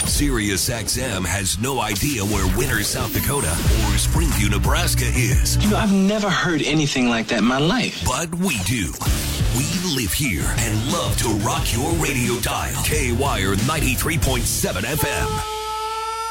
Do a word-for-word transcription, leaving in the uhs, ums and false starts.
SiriusXM has no idea where Winter, South Dakota or Springview, Nebraska is. You know, I've never heard anything like that in my life. But we do. We live here and love to rock your radio dial. K-Wire ninety-three point seven F M.